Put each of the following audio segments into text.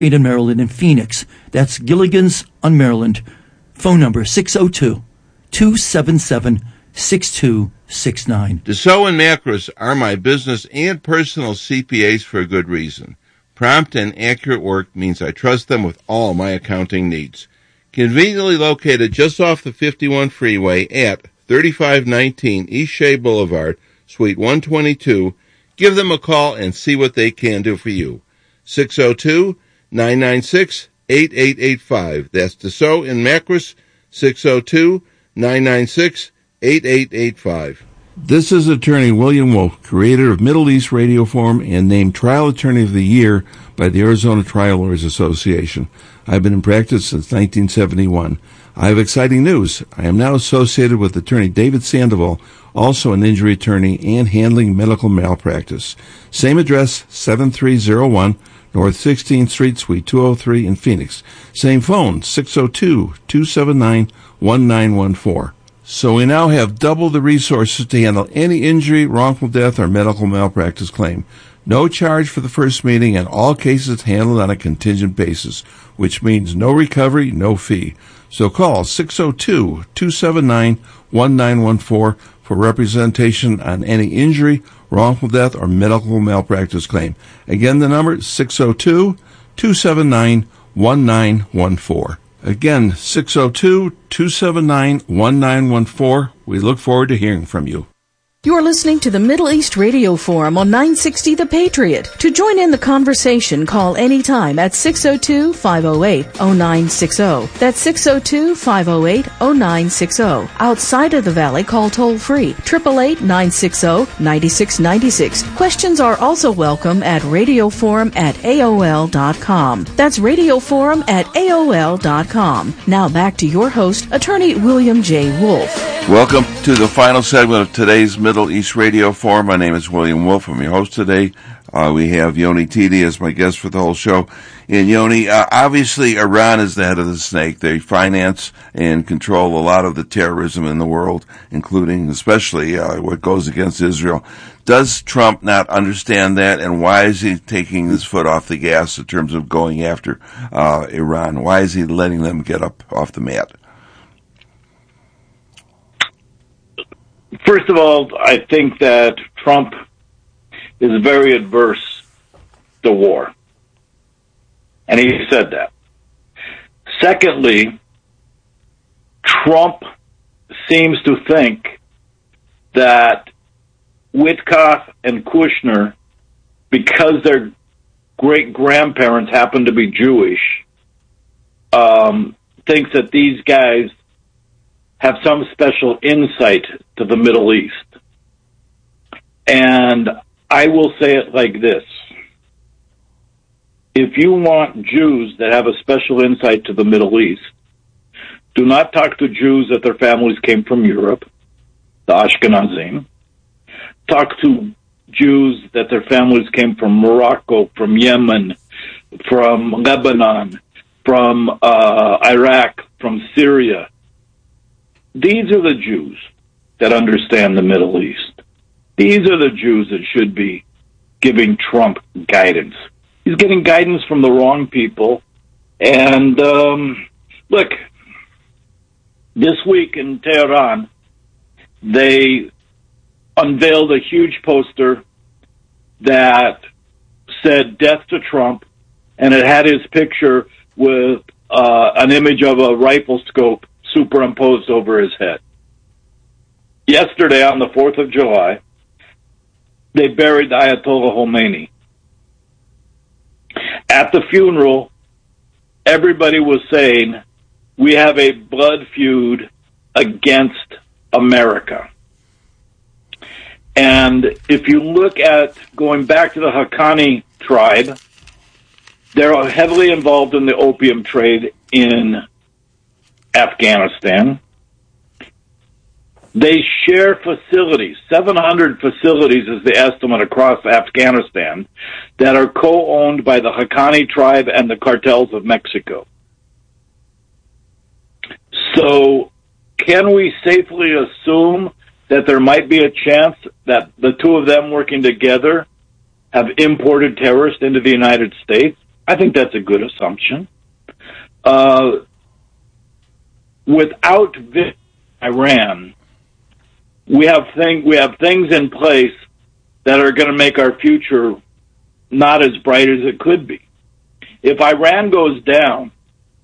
in Maryland and Phoenix. That's Gilligan's on Maryland. Phone number 602-277-6269. Dassault and Macros are my business and personal CPAs for a good reason. Prompt and accurate work means I trust them with all my accounting needs. Conveniently located just off the 51 freeway at 3519 East Shea Boulevard, Suite 122, give them a call and see what they can do for you. 602-996-8885. That's Dassault and Macros, 602-996-8885. This is Attorney William Wolf, creator of Middle East Radio Forum and named Trial Attorney of the Year by the Arizona Trial Lawyers Association. I've been in practice since 1971. I have exciting news. I am now associated with Attorney David Sandoval, also an injury attorney and handling medical malpractice. Same address, 7301 North 16th Street, Suite 203 in Phoenix. Same phone, 602-279-1914. So we now have double the resources to handle any injury, wrongful death, or medical malpractice claim. No charge for the first meeting, and all cases handled on a contingent basis, which means no recovery, no fee. So call 602-279-1914 for representation on any injury, wrongful death, or medical malpractice claim. Again, the number is 602-279-1914. Again, 602-279-1914. We look forward to hearing from you. You're listening to the Middle East Radio Forum on 960 The Patriot. To join in the conversation, call anytime at 602-508-0960. That's 602-508-0960. Outside of the Valley, call toll-free, 888-960-9696. Questions are also welcome at radioforum@aol.com. That's radioforum@aol.com. Now back to your host, Attorney William J. Wolf. Welcome to the final segment of today's Middle East Radio Forum. My name is William Wolf. I'm your host today. We have Yoni Tidi as my guest for the whole show. And Yoni, obviously Iran is the head of the snake. They finance and control a lot of the terrorism in the world, including especially what goes against Israel. Does Trump not understand that, and why is he taking his foot off the gas in terms of going after Iran? Why is he letting them get up off the mat? First of all, I think that Trump is very adverse to war. And he said that. Secondly, Trump seems to think that Witkoff and Kushner, because their great-grandparents happen to be Jewish, thinks that these guys have some special insight to the Middle East. And I will say it like this. If you want Jews that have a special insight to the Middle East, do not talk to Jews that their families came from Europe, the Ashkenazim. Talk to Jews that their families came from Morocco, from Yemen, from Lebanon, from Iraq, from Syria. These are the Jews that understand the Middle East. These are the Jews that should be giving Trump guidance. He's getting guidance from the wrong people. And, look, this week in Tehran, they unveiled a huge poster that said "Death to Trump," and it had his picture with an image of a rifle scope superimposed over his head. Yesterday, on the 4th of July, they buried the Ayatollah Khomeini. At the funeral, everybody was saying, we have a blood feud against America. And if you look at going back to the Haqqani tribe, they're heavily involved in the opium trade in Afghanistan. They share facilities, 700 facilities is the estimate across Afghanistan, that are co-owned by the Haqqani tribe and the cartels of Mexico. So can we safely assume that there might be a chance that the two of them working together have imported terrorists into the United States? I think that's a good assumption. Without Iran, we have things in place that are going to make our future not as bright as it could be. If Iran goes down,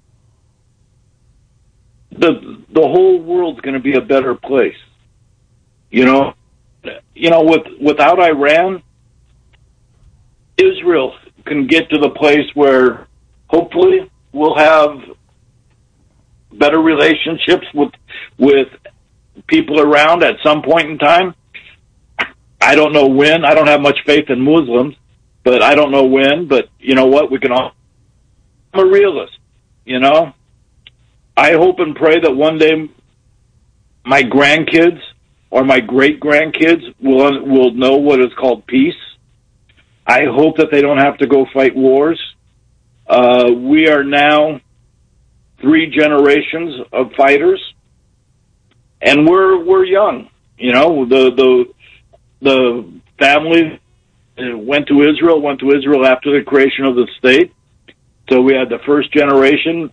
the whole world's going to be a better place. Without Iran, Israel can get to the place where hopefully we'll have better relationships with people around at some point in time. I don't know when. I don't have much faith in Muslims, but I don't know when. But you know what? I'm a realist, I hope and pray that one day my grandkids or my great-grandkids will know what is called peace. I hope that they don't have to go fight wars. We are now 3 generations of fighters, and we're young. The family went to Israel after the creation of the state. So we had the first generation,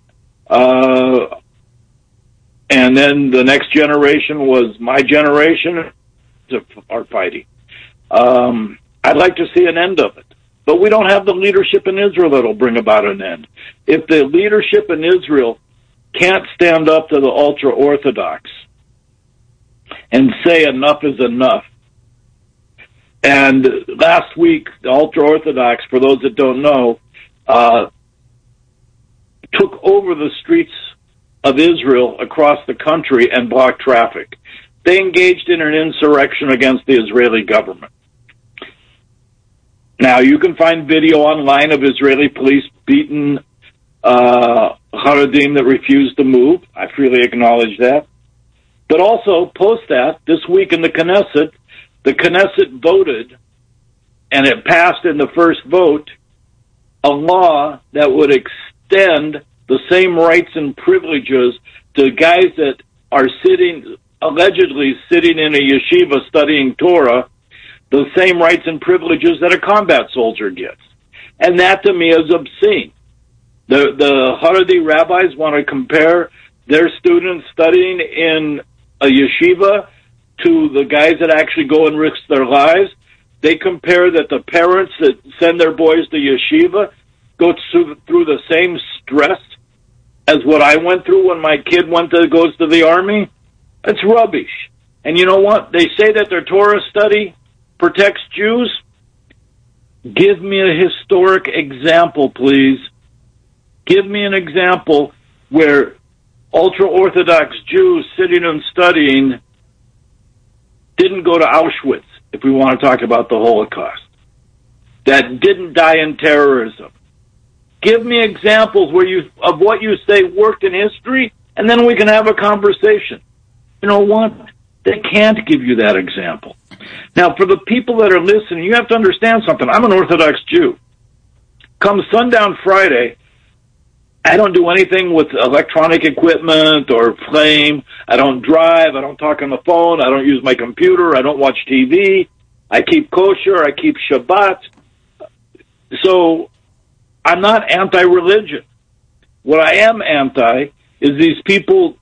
and then the next generation was my generation are fighting. I'd like to see an end of it. But we don't have the leadership in Israel that will bring about an end. If the leadership in Israel can't stand up to the ultra-Orthodox and say enough is enough, and last week, the ultra-Orthodox, for those that don't know, took over the streets of Israel across the country and blocked traffic. They engaged in an insurrection against the Israeli government. Now, you can find video online of Israeli police beating Haredim that refused to move. I freely acknowledge that. But also, post that, this week in the Knesset voted, and it passed in the first vote, a law that would extend the same rights and privileges to guys that are allegedly sitting in a yeshiva studying Torah, the same rights and privileges that a combat soldier gets. And that, to me, is obscene. The Haredi rabbis want to compare their students studying in a yeshiva to the guys that actually go and risk their lives. They compare that the parents that send their boys to yeshiva go through the same stress as what I went through when my kid goes to the army. It's rubbish. And you know what? They say that their Torah study protects Jews. Give me a historic example, please. Give me an example where ultra-Orthodox Jews sitting and studying didn't go to Auschwitz, if we want to talk about the Holocaust, that didn't die in terrorism. Give me examples of what you say worked in history, and then we can have a conversation. You know what? They can't give you that example. Now, for the people that are listening, you have to understand something. I'm an Orthodox Jew. Come sundown Friday, I don't do anything with electronic equipment or flame. I don't drive. I don't talk on the phone. I don't use my computer. I don't watch TV. I keep kosher. I keep Shabbat. So I'm not anti-religion. What I am anti is these people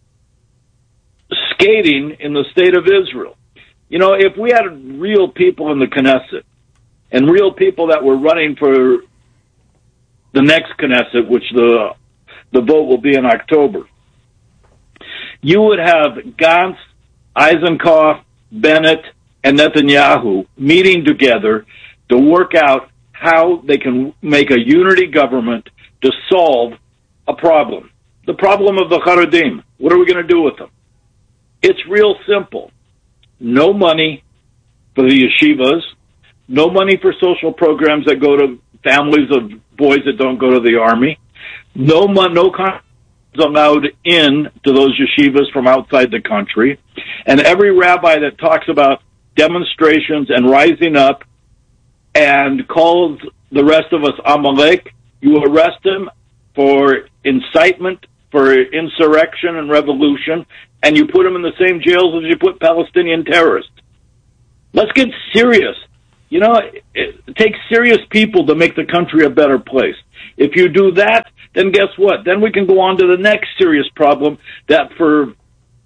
skating in the state of Israel. If we had real people in the Knesset and real people that were running for the next Knesset, which the vote will be in October, you would have Gantz, Eisenkopf, Bennett, and Netanyahu meeting together to work out how they can make a unity government to solve a problem. The problem of the Haredim. What are we going to do with them? It's real simple. No money for the yeshivas, no money for social programs that go to families of boys that don't go to the army, no contributions allowed in to those yeshivas from outside the country, and every rabbi that talks about demonstrations and rising up and calls the rest of us Amalek, you arrest him for incitement, for insurrection and revolution, and you put him in the same jails as you put Palestinian terrorists. Let's get serious. You know, it takes serious people to make the country a better place. If you do that, then guess what? Then we can go on to the next serious problem that for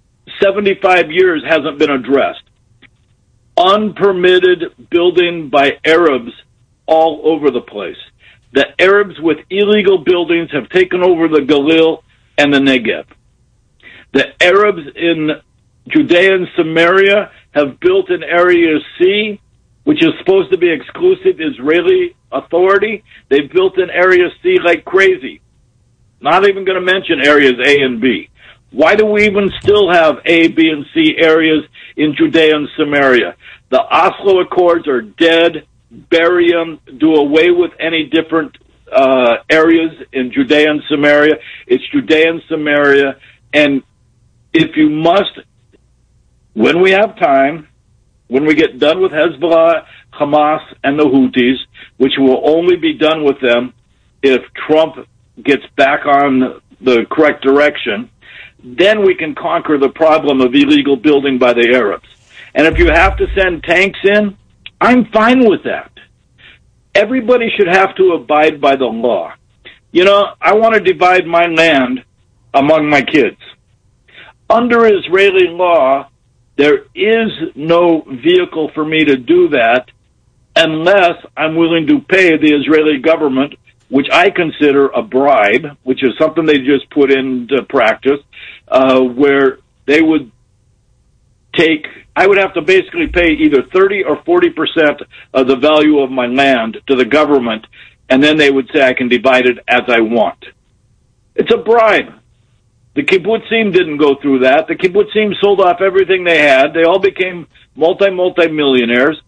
75 years hasn't been addressed. Unpermitted building by Arabs all over the place. The Arabs with illegal buildings have taken over the Galil and the Negev. The Arabs in Judea and Samaria have built in Area C, which is supposed to be exclusive Israeli authority. They've built in Area C like crazy. Not even going to mention areas A and B. Why do we even still have A, B, and C areas in Judea and Samaria? The Oslo Accords are dead. Bury them. Do away with any different areas in Judea and Samaria. It's Judea and Samaria. And if you must, when we have time, when we get done with Hezbollah, Hamas, and the Houthis, which will only be done with them if Trump gets back on the correct direction, then we can conquer the problem of illegal building by the Arabs. And if you have to send tanks in, I'm fine with that. Everybody should have to abide by the law. You know, I want to divide my land among my kids. Under Israeli law, there is no vehicle for me to do that unless I'm willing to pay the Israeli government, which I consider a bribe, which is something they just put into practice, where they would take, I would have to basically pay either 30 or 40% of the value of my land to the government, and then they would say I can divide it as I want. It's a bribe. The kibbutzim didn't go through that. The kibbutzim sold off everything they had. They all became multi-millionaires.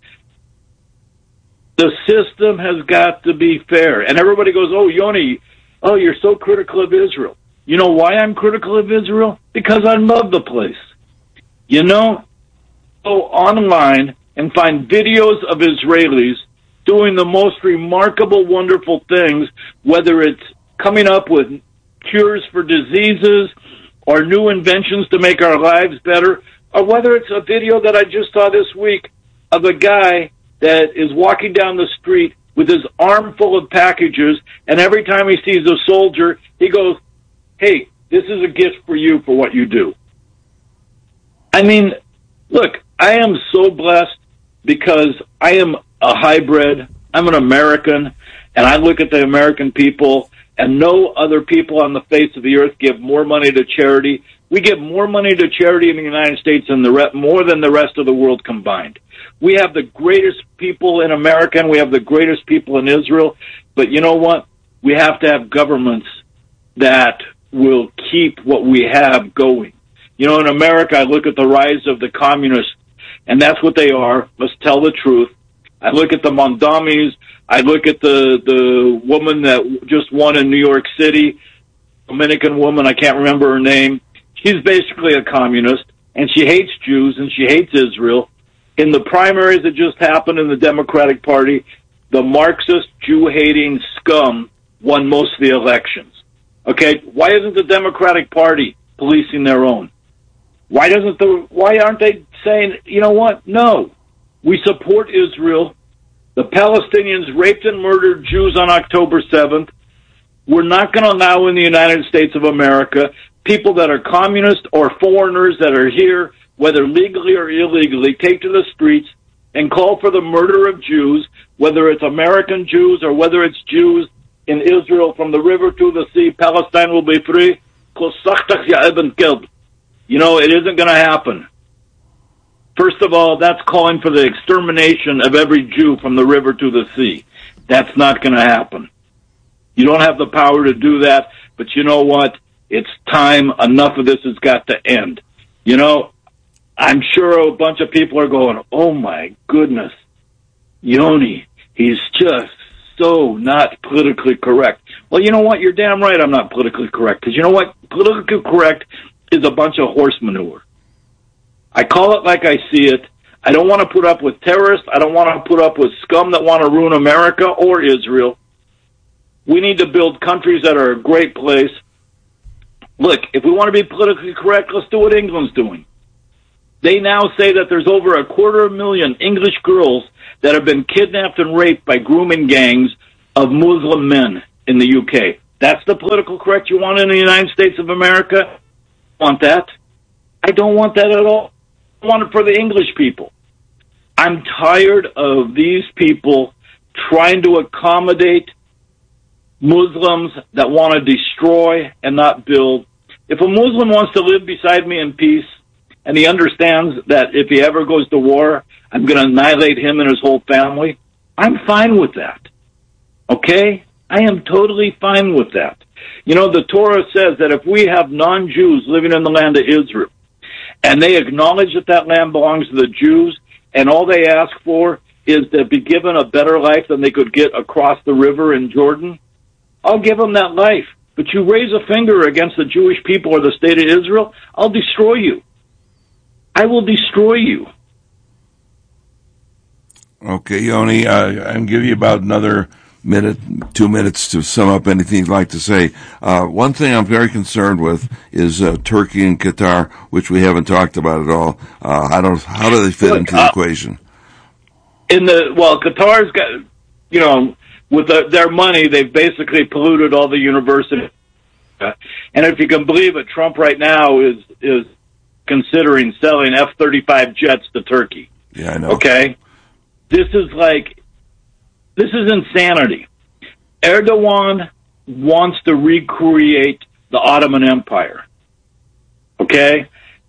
The system has got to be fair. And everybody goes, oh, Yoni, oh, you're so critical of Israel. You know why I'm critical of Israel? Because I love the place. You know, go online and find videos of Israelis doing the most remarkable, wonderful things, whether it's coming up with cures for diseases or new inventions to make our lives better, or whether it's a video that I just saw this week of a guy that is walking down the street with his arm full of packages, and every time he sees a soldier, he goes, hey, this is a gift for you for what you do. I mean, look, I am so blessed because I am a hybrid. I'm an American, and I look at the American people, and no other people on the face of the earth give more money to charity. We give more money to charity in the United States than more than the rest of the world combined. We have the greatest people in America, and we have the greatest people in Israel. But you know what? We have to have governments that will keep what we have going. You know, in America, I look at the rise of the communists, and that's what they are. Let's tell the truth. I look at the Mondamis. I look at the woman that just won in New York City, Dominican woman, I can't remember her name. She's basically a communist, and she hates Jews, and she hates Israel. In the primaries that just happened in the Democratic Party, the Marxist, Jew-hating scum won most of the elections. Okay? Why isn't the Democratic Party policing their own? Why aren't they saying, you know what? No. We support Israel. The Palestinians raped and murdered Jews on October 7th. We're not going to allow in the United States of America people that are communist or foreigners that are here, whether legally or illegally, take to the streets and call for the murder of Jews, whether it's American Jews or whether it's Jews in Israel from the river to the sea. Palestine will be free. You know, it isn't going to happen. First of all, that's calling for the extermination of every Jew from the river to the sea. That's not going to happen. You don't have the power to do that, but you know what? It's time. Enough of this has got to end. You know, I'm sure a bunch of people are going, oh my goodness, Yoni, he's just so not politically correct. Well, you know what? You're damn right I'm not politically correct, because you know what? Politically correct is a bunch of horse manure. I call it like I see it. I don't want to put up with terrorists. I don't want to put up with scum that want to ruin America or Israel. We need to build countries that are a great place. Look, if we want to be politically correct, let's do what England's doing. They now say that there's over 250,000 English girls that have been kidnapped and raped by grooming gangs of Muslim men in the UK. That's the political correct you want in the United States of America? Want that? I don't want that at all. I want it for the English people. I'm tired of these people trying to accommodate Muslims that want to destroy and not build. If a Muslim wants to live beside me in peace, and he understands that if he ever goes to war, I'm going to annihilate him and his whole family, I'm fine with that. Okay? I am totally fine with that. You know, the Torah says that if we have non-Jews living in the land of Israel, and they acknowledge that that land belongs to the Jews, and all they ask for is to be given a better life than they could get across the river in Jordan, I'll give them that life. But you raise a finger against the Jewish people or the state of Israel, I'll destroy you. I will destroy you. Okay, Yoni, I'll give you about another 2 minutes to sum up anything you'd like to say. One thing I'm very concerned with is Turkey and Qatar, which we haven't talked about at all. How do they fit into the equation? Qatar's got, with their money, they've basically polluted all the universities. And if you can believe it, Trump right now is considering selling F-35 jets to Turkey. Yeah, I know. Okay? This is insanity. Erdogan wants to recreate the Ottoman Empire. Okay?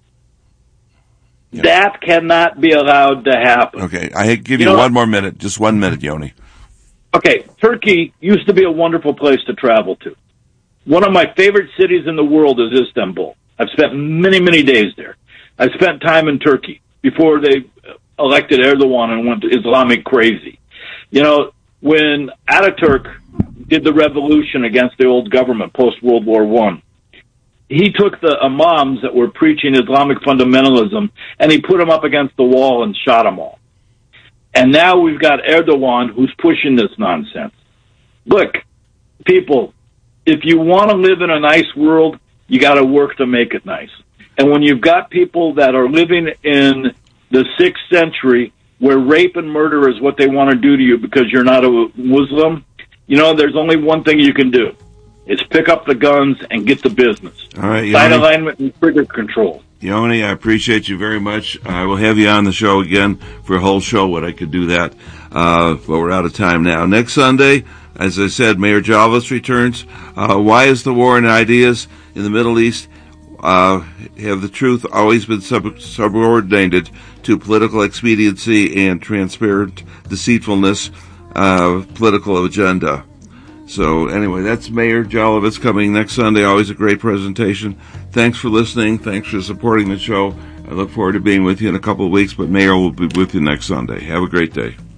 Yeah. That cannot be allowed to happen. Okay, I give you 1 more minute. Just 1 minute, Yoni. Okay, Turkey used to be a wonderful place to travel to. One of my favorite cities in the world is Istanbul. I've spent many, many days there. I spent time in Turkey before they elected Erdogan and went Islamic crazy. You know, when Ataturk did the revolution against the old government post-World War I, he took the imams that were preaching Islamic fundamentalism and he put them up against the wall and shot them all. And now we've got Erdogan who's pushing this nonsense. Look, people, if you want to live in a nice world, you got to work to make it nice. And when you've got people that are living in the 6th century where rape and murder is what they want to do to you because you're not a Muslim, there's only one thing you can do. It's pick up the guns and get to business. All right, Sight alignment and trigger control. Yoni, I appreciate you very much. I will have you on the show again for a whole show when I could do that. But we're out of time now. Next Sunday, as I said, Mayor Jalvis returns. Why is the war in ideas in the Middle East have the truth always been subordinated to political expediency and transparent deceitfulness political agenda? So anyway, that's Mayor Jalvis coming next Sunday. Always a great presentation. Thanks for listening. Thanks for supporting the show. I look forward to being with you in a couple of weeks, but Mayor will be with you next Sunday. Have a great day.